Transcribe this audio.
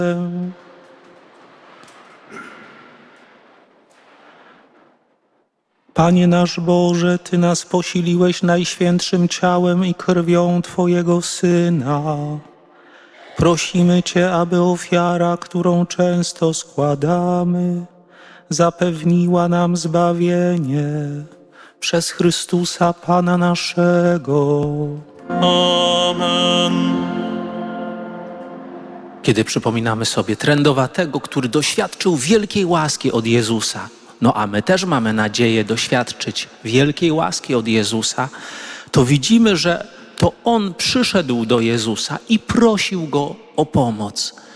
Panie nasz Boże, Ty nas posiliłeś najświętszym ciałem i krwią Twojego Syna. Prosimy Cię, aby ofiara, którą często składamy, zapewniła nam zbawienie przez Chrystusa Pana naszego. Amen. Kiedy przypominamy sobie trędowatego, który doświadczył wielkiej łaski od Jezusa, no a my też mamy nadzieję doświadczyć wielkiej łaski od Jezusa, to widzimy, że to On przyszedł do Jezusa i prosił Go o pomoc.